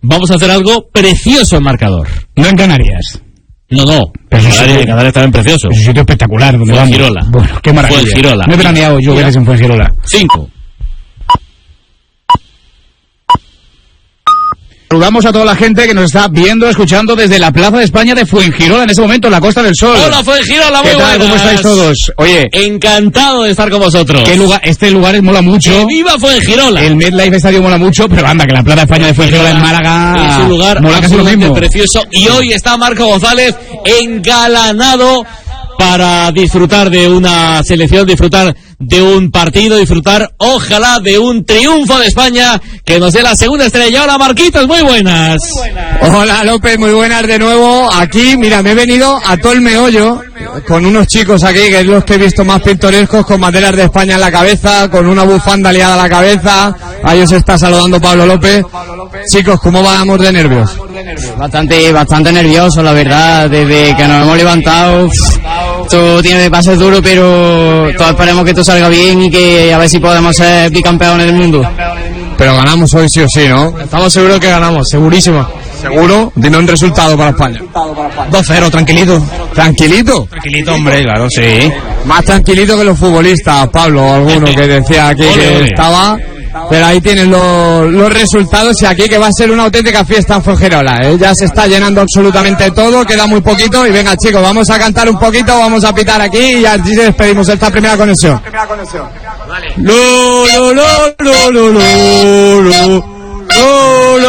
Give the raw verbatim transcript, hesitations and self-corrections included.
vamos a hacer algo precioso en marcador. No en Canarias. No, no, pero Canarias, Canarias también precioso. Es un sitio espectacular donde vamos. Fuengirola. Bueno, qué maravilla. Fuengirola. No he veraneado yo veces en Fuengirola. Cinco. Saludamos a toda la gente que nos está viendo, escuchando desde la Plaza de España de Fuengirola en este momento, en la Costa del Sol. Hola Fuengirola, muy ¿Qué tal? buenas. ¿Cómo estáis todos? Oye, encantado de estar con vosotros. ¿Qué lugar? Este lugar mola mucho. ¡Que viva Fuengirola! El MetLife Estadio mola mucho, pero anda, que la Plaza de España de Fuengirola en Málaga es un lugar mola casi lo mismo. Precioso. Y hoy está Marco González engalanado para disfrutar de una selección, disfrutar de un partido, disfrutar, ojalá, de un triunfo de España que nos dé la segunda estrella. Hola Marquitos, muy buenas. Muy buenas. Hola López, muy buenas de nuevo. Aquí, mira, me he venido a todo el meollo con unos chicos aquí, que es los que he visto más pintorescos, con banderas de España en la cabeza, con una bufanda liada a la cabeza. Ahí os está saludando Pablo López. Chicos, ¿cómo vamos de nervios? Bastante, bastante nervioso, la verdad, desde que nos hemos levantado. Esto tiene de pases duro, pero todos esperemos que esto salga bien y que a ver si podemos ser bicampeones del mundo. Pero ganamos hoy sí o sí, ¿no? Estamos seguros que ganamos, segurísimo. ¿Seguro? Dime un resultado para España. dos cero, tranquilito. ¿Tranquilito? Tranquilito, hombre, claro, sí. Más tranquilito que los futbolistas, Pablo, alguno que decía aquí que estaba... Pero ahí tienen los, los resultados y aquí que va a ser una auténtica fiesta en Fuengirola, ¿eh? Ya se está llenando absolutamente todo, queda muy poquito y venga chicos, vamos a cantar un poquito, vamos a pitar aquí y así despedimos esta primera conexión. Lo, lo, lo, lo, lo, lo, lo, lo, lo.